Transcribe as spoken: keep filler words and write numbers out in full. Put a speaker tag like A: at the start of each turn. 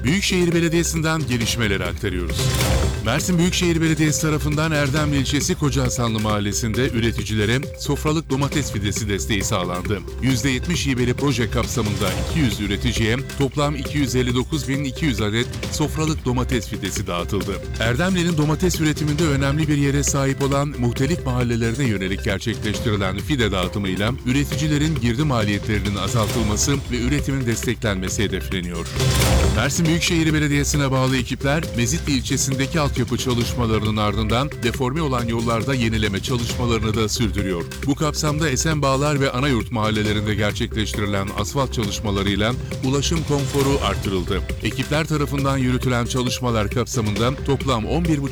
A: Büyükşehir Belediyesi'nden gelişmeleri aktarıyoruz. Mersin Büyükşehir Belediyesi tarafından Erdemli ilçesi Kocahasanlı mahallesinde üreticilere sofralık domates fidesi desteği sağlandı. yüzde yetmiş hibeli proje kapsamında iki yüz üreticiye toplam iki yüz elli dokuz bin iki yüz adet sofralık domates fidesi dağıtıldı. Erdemli'nin domates üretiminde önemli bir yere sahip olan muhtelif mahallelerine yönelik gerçekleştirilen fide dağıtımıyla üreticilerin girdi maliyetlerinin azaltılması ve üretimin desteklenmesi hedefleniyor. Mersin Büyükşehir Belediyesi'ne bağlı ekipler Mezitli ilçesindeki altyapı çalışmalarının ardından deforme olan yollarda yenileme çalışmalarını da sürdürüyor. Bu kapsamda Esenbağlar ve Anayurt mahallelerinde gerçekleştirilen asfalt çalışmalarıyla ulaşım konforu artırıldı. Ekipler tarafından yürütülen çalışmalar kapsamında toplam on bir virgül